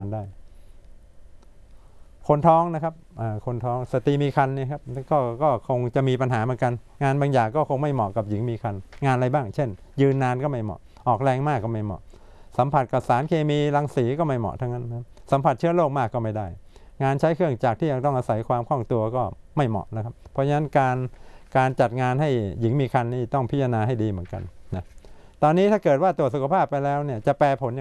ได้คนท้องนะครับคนท้องสตรีมีครรภ์เนี่ยครับก็คงจะมีปัญหาเหมือนกันงานบางอย่างก็คงไม่เหมาะกับหญิงมีครรภ์งานอะไรบ้างเช่นยืนนานก็ไม่เหมาะออกแรงมากก็ไม่เหมาะสัมผัสกับสารเคมีรังสีก็ไม่เหมาะทั้งนั้นนะสัมผัสเชื้อโรคมากก็ไม่ได้งานใช้เครื่องจักรที่ยังต้องอาศัยความคล่องตัวก็ไม่เหมาะนะครับเพราะฉะนั้นการจัดงานให้หญิงมีครรภ์นี่ต้องพิจารณาให้ดีเหมือนกันนะตอนนี้ถ้าเกิดว่าตรวจสุขภาพไปแล้วเนี่ยจะแปลผล